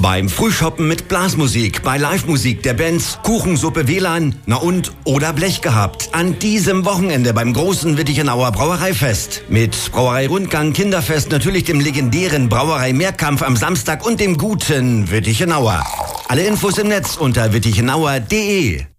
Beim Frühshoppen mit Blasmusik, bei Live-Musik der Bands Kuchensuppe WLAN, oder Blech gehabt. An diesem Wochenende beim großen Wittichenauer Brauereifest. Mit Brauerei-Rundgang, Kinderfest, natürlich dem legendären Brauerei-Mehrkampf am Samstag und dem guten Wittichenauer. Alle Infos im Netz unter wittichenauer.de.